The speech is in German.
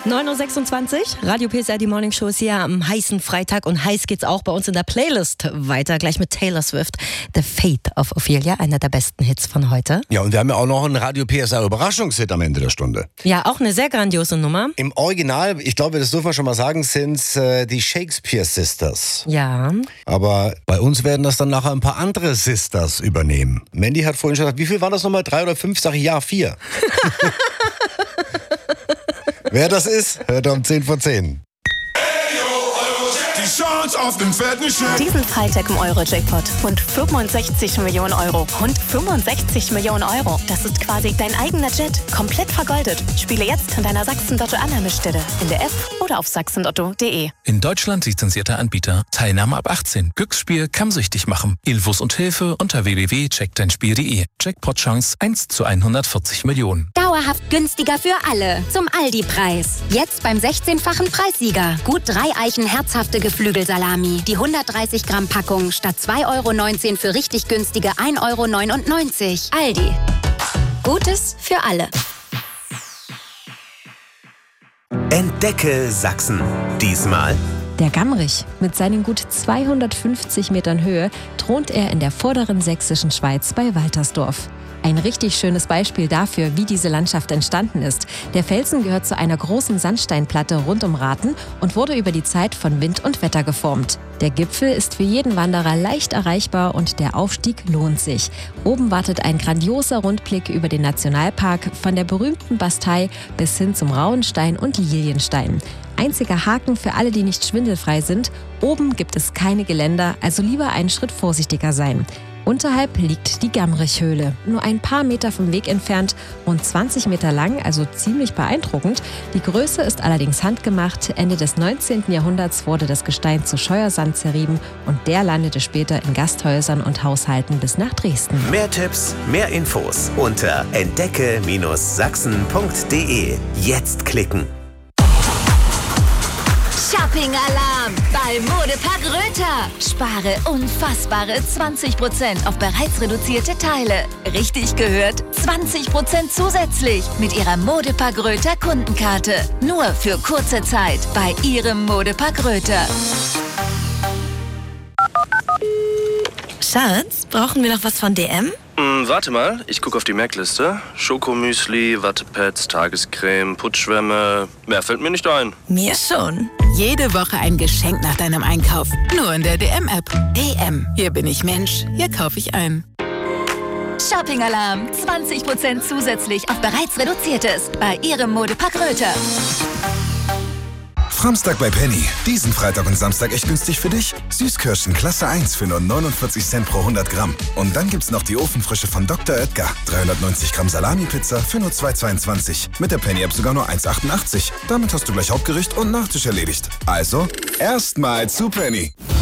9.26 Uhr, Radio PSR, die Morning Show ist hier am heißen Freitag und heiß geht's auch bei uns in der Playlist weiter. Gleich mit Taylor Swift, The Fate of Ophelia, einer der besten Hits von heute. Ja, und wir haben ja auch noch einen Radio PSR Überraschungshit am Ende der Stunde. Ja, auch eine sehr grandiose Nummer. Im Original, ich glaube, das dürfen wir schon mal sagen, sind es die Shakespeare Sisters. Ja. Aber bei uns werden das dann nachher ein paar andere Sisters übernehmen. Mandy hat vorhin schon gesagt, wie viel waren das nochmal? 3 oder 5? Sag ich, ja, 4. Wer das ist, hört um 10 vor 10. Die Chance auf den fetten Scheck. Diesen Freitag im Euro-Jackpot. Rund 65 Millionen Euro. Rund 65 Millionen Euro. Das ist quasi dein eigener Jet. Komplett vergoldet. Spiele jetzt an deiner Sachsen-Lotto-Annahmestelle. In der App oder auf sachsenlotto.de. In Deutschland lizenzierter Anbieter. Teilnahme ab 18. Glücksspiel kann süchtig machen. Infos und Hilfe unter www.checkdeinspiel.de. Jackpot-Chance 1 zu 140 Millionen. Dauerhaft günstiger für alle. Zum Aldi-Preis. Jetzt beim 16-fachen Preissieger. Gut 3 Eichen herzhafte Geflügelsalami. Die 130 Gramm Packung statt 2,19 € für richtig günstige 1,99 €. Aldi. Gutes für alle. Entdecke Sachsen. Diesmal der Gammrich. Mit seinen gut 250 Metern Höhe thront er in der vorderen sächsischen Schweiz bei Waltersdorf. Ein richtig schönes Beispiel dafür, wie diese Landschaft entstanden ist. Der Felsen gehört zu einer großen Sandsteinplatte rund um Rathen und wurde über die Zeit von Wind und Wetter geformt. Der Gipfel ist für jeden Wanderer leicht erreichbar und der Aufstieg lohnt sich. Oben wartet ein grandioser Rundblick über den Nationalpark von der berühmten Bastei bis hin zum Rauenstein und Lilienstein. Einziger Haken für alle, die nicht schwindelfrei sind: oben gibt es keine Geländer, also lieber einen Schritt vorsichtiger sein. Unterhalb liegt die Gammrichhöhle, nur ein paar Meter vom Weg entfernt, rund 20 Meter lang, also ziemlich beeindruckend. Die Größe ist allerdings handgemacht. Ende des 19. Jahrhunderts wurde das Gestein zu Scheuersand zerrieben und der landete später in Gasthäusern und Haushalten bis nach Dresden. Mehr Tipps, mehr Infos unter entdecke-sachsen.de. Jetzt klicken. Shopping-Alarm bei Modepark Röther. Spare unfassbare 20% auf bereits reduzierte Teile. Richtig gehört, 20% zusätzlich mit Ihrer Modepark Röther Kundenkarte. Nur für kurze Zeit bei Ihrem Modepark Röther. Schatz, brauchen wir noch was von DM? Warte mal, ich gucke auf die Merkliste. Schokomüsli, Wattepads, Tagescreme, Putzschwämme. Mehr fällt mir nicht ein. Mir schon. Jede Woche ein Geschenk nach deinem Einkauf. Nur in der DM-App. DM. Hier bin ich Mensch. Hier kaufe ich ein. Shopping-Alarm. 20% zusätzlich auf bereits reduziertes bei Ihrem Modepark Röther. Samstag bei Penny. Diesen Freitag und Samstag echt günstig für dich. Süßkirschen Klasse 1 für nur 49 Cent pro 100 Gramm. Und dann gibt's noch die Ofenfrische von Dr. Oetker. 390 Gramm Salami-Pizza für nur 2,22. Mit der Penny-App sogar nur 1,88. Damit hast du gleich Hauptgericht und Nachtisch erledigt. Also, erstmal zu Penny.